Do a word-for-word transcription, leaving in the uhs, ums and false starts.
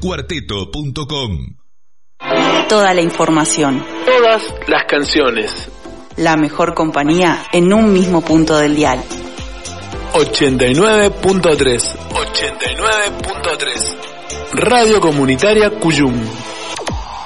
cuarteto punto com. Toda la información. Todas las canciones. La mejor compañía en un mismo punto del dial. ochenta y nueve punto tres. ochenta y nueve punto tres. Radio Comunitaria Cuyum.